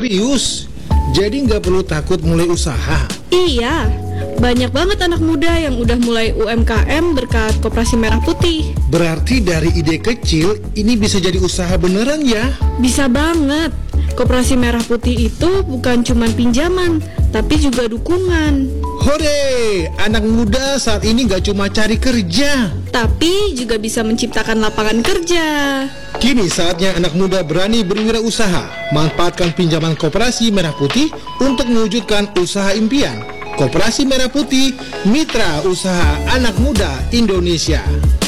Serius? Jadi nggak perlu takut mulai usaha? Iya, banyak banget anak muda yang udah mulai UMKM berkat Koperasi Merah Putih. Berarti dari ide kecil, ini bisa jadi usaha beneran ya? Bisa banget. Koperasi Merah Putih itu bukan cuma pinjaman, tapi juga dukungan. Hore, anak muda saat ini nggak cuma cari kerja, Tapi juga bisa menciptakan lapangan kerja. kini saatnya anak muda berani berwirausaha. Manfaatkan pinjaman Koperasi Merah Putih untuk mewujudkan usaha impian. Koperasi Merah Putih, mitra usaha anak muda Indonesia.